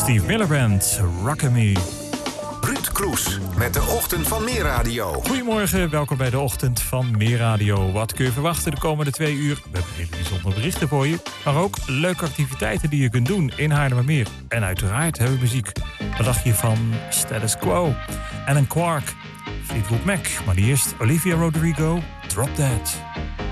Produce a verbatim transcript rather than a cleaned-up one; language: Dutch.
Steve Miller Band, Rockin' Me. Ruud Kroes met de Ochtend van Meer Radio. Goedemorgen, welkom bij de Ochtend van Meer Radio. Wat kun je verwachten de komende twee uur? We hebben hele bijzondere berichten voor je. Maar ook leuke activiteiten die je kunt doen in Haarlemmermeer. En uiteraard hebben we muziek. Wat dacht je van Status Quo? Alan Quark, Fleetwood Mac. Maar eerst Olivia Rodrigo, Drop That.